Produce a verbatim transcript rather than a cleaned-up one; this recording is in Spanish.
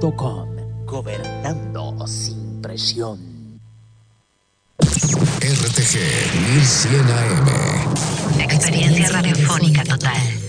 punto com. Gobernando sin presión. R T G mil cien A M. Experiencia radiofónica total.